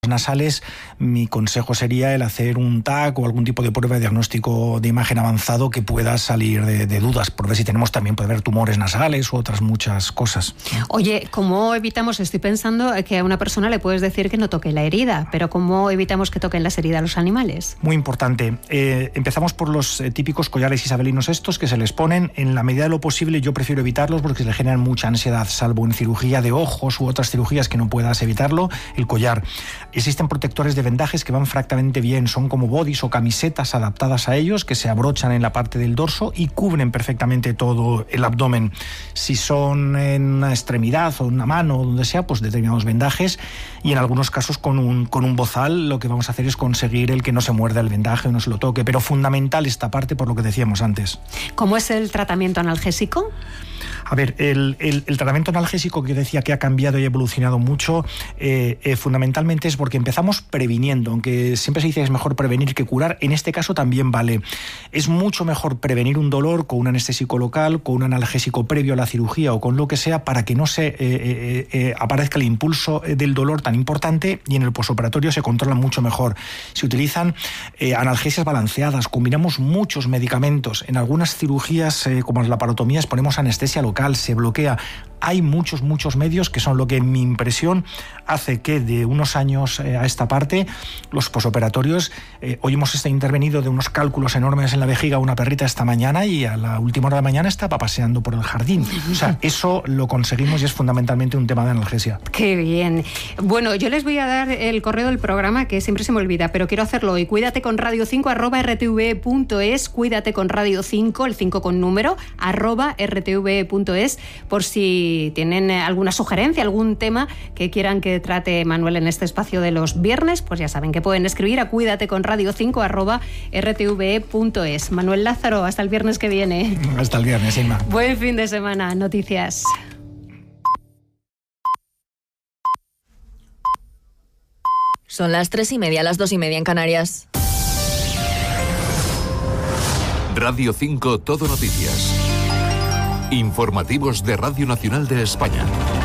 nasales, mi consejo sería el hacer un TAC o algún tipo de prueba de diagnóstico de imagen avanzado que pueda salir de dudas, por ver si tenemos también, puede haber tumores nasales u otras muchas cosas. Oye, ¿cómo evitamos? Estoy pensando que a una persona le puedes decir que no toque la herida, pero ¿cómo evitamos que toquen las heridas los animales? Muy importante. Empezamos por los típicos collares isabelinos estos que se les ponen. En la medida de lo posible yo prefiero evitarlos porque le generan mucha ansiedad, salvo en cirugía de ojos u otras cirugías que no puedas evitarlo, el collar. Existen protectores de vendajes que van francamente bien, son como bodys o camisetas adaptadas a ellos que se abrochan en la parte del dorso y cubren perfectamente todo el abdomen. Si son en una extremidad o una mano o donde sea, pues determinados vendajes, y en algunos casos con un bozal lo que vamos a hacer es conseguir el que no se muerda el vendaje o no se lo toque, pero fundamental esta parte por lo que decíamos antes. ¿Cómo es el tratamiento analgésico? A ver, el tratamiento analgésico que decía que ha cambiado y ha evolucionado mucho, fundamentalmente es porque empezamos previniendo, aunque siempre se dice que es mejor prevenir que curar, en este caso también vale. Es mucho mejor prevenir un dolor con un anestésico local, con un analgésico previo a la cirugía o con lo que sea, para que no se aparezca el impulso del dolor tan importante, y en el posoperatorio se controla mucho mejor. Se utilizan analgesias balanceadas, combinamos muchos medicamentos. En algunas cirugías, como las laparotomías, ponemos anestesia local, se bloquea. Hay muchos medios que son lo que, en mi impresión, hace que de unos años a esta parte los posoperatorios, hoy hemos intervenido de unos cálculos enormes en la vejiga a una perrita esta mañana y a la última hora de la mañana estaba paseando por el jardín. O sea, eso lo conseguimos y es fundamentalmente un tema de analgesia. Qué bien. Bueno, yo les voy a dar el correo del programa, que siempre se me olvida, pero quiero hacerlo hoy. Cuídate con Radio 5 @rtv.es, cuídate con Radio 5, el 5 con número, @rtv.es, por si tienen alguna sugerencia, algún tema que quieran que trate Manuel en este espacio de los viernes, pues ya saben que pueden escribir a cuídate con Radio 5 @rtv.es. Manuel Lázaro, hasta el viernes que viene. Hasta el viernes, Inma. Buen fin de semana. Noticias. Son las 3:30, las 2:30 en Canarias. Radio 5 Todo Noticias. Informativos de Radio Nacional de España.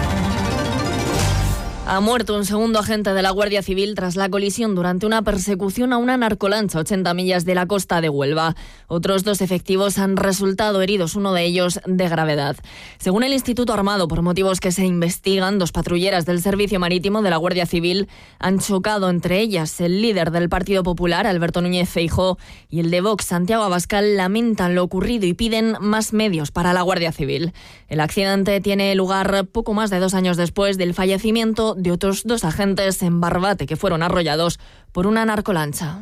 Ha muerto un segundo agente de la Guardia Civil tras la colisión durante una persecución a una narcolancha a 80 millas de la costa de Huelva. Otros 2 efectivos han resultado heridos, uno de ellos de gravedad. Según el Instituto Armado, por motivos que se investigan, 2 patrulleras del Servicio Marítimo de la Guardia Civil han chocado, entre ellas el líder del Partido Popular, Alberto Núñez Feijóo, y el de Vox, Santiago Abascal, lamentan lo ocurrido y piden más medios para la Guardia Civil. El accidente tiene lugar poco más de 2 años después del fallecimiento de otros 2 agentes en Barbate que fueron arrollados por una narcolancha.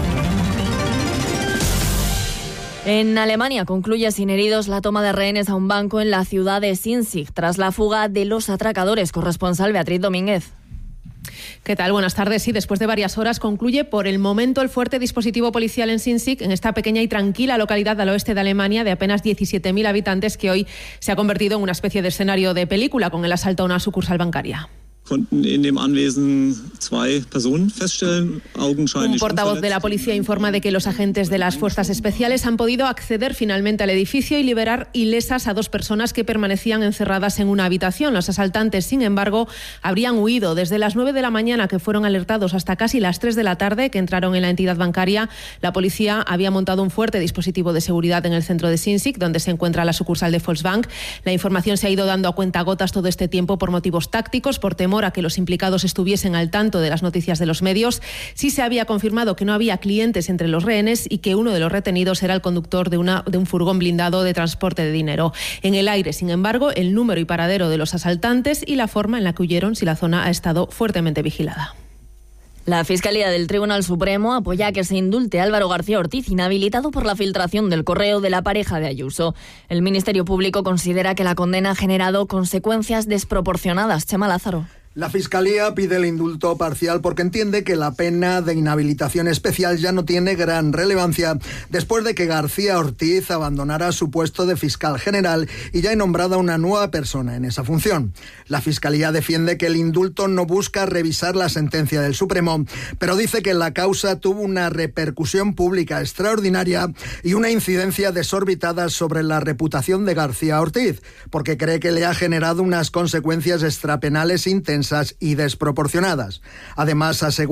En Alemania concluye sin heridos la toma de rehenes a un banco en la ciudad de Sinzig tras la fuga de los atracadores. Corresponsal Beatriz Domínguez. ¿Qué tal? Buenas tardes. Sí, después de varias horas concluye por el momento el fuerte dispositivo policial en Sinzig, en esta pequeña y tranquila localidad al oeste de Alemania de apenas 17.000 habitantes, que hoy se ha convertido en una especie de escenario de película con el asalto a una sucursal bancaria. Un portavoz de la policía informa de que los agentes de las fuerzas especiales han podido acceder finalmente al edificio y liberar ilesas a 2 personas que permanecían encerradas en una habitación. Los asaltantes, sin embargo, habrían huido desde las 9 de la mañana, que fueron alertados, hasta casi las 3 de la tarde, que entraron en la entidad bancaria. La policía había montado un fuerte dispositivo de seguridad en el centro de Sinzig, donde se encuentra la sucursal de Volksbank. La información se ha ido dando a cuentagotas todo este tiempo por motivos tácticos, por temor a que los implicados estuviesen al tanto de las noticias de los medios. Sí se había confirmado que no había clientes entre los rehenes y que uno de los retenidos era el conductor de un furgón blindado de transporte de dinero. En el aire, sin embargo, el número y paradero de los asaltantes y la forma en la que huyeron, si la zona ha estado fuertemente vigilada. La Fiscalía del Tribunal Supremo apoya que se indulte a Álvaro García Ortiz, inhabilitado por la filtración del correo de la pareja de Ayuso. El Ministerio Público considera que la condena ha generado consecuencias desproporcionadas. Chema Lázaro. La Fiscalía pide el indulto parcial porque entiende que la pena de inhabilitación especial ya no tiene gran relevancia después de que García Ortiz abandonara su puesto de fiscal general y ya hay nombrada una nueva persona en esa función. La Fiscalía defiende que el indulto no busca revisar la sentencia del Supremo, pero dice que la causa tuvo una repercusión pública extraordinaria y una incidencia desorbitada sobre la reputación de García Ortiz, porque cree que le ha generado unas consecuencias extrapenales intensas y desproporcionadas. Además, asegura